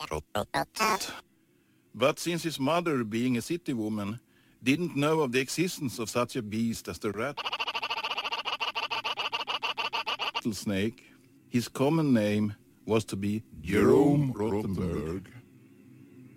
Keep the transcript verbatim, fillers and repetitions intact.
But since his mother, being a city woman, didn't know of the existence of such a beast as the rattlesnake, his common name was to be Jerome Rothenberg.